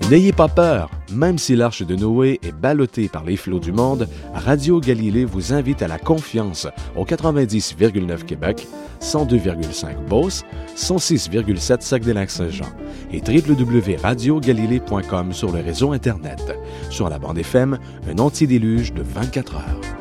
N'ayez pas peur, même si l'arche de Noé est ballottée par les flots du monde, Radio Galilée vous invite à la confiance au 90,9 Québec, 102,5 Beauce, 106,7 Saguenay-Lac-Saint-Jean et www.radiogalilée.com sur le réseau Internet. Sur la bande FM, un antidéluge de 24 heures.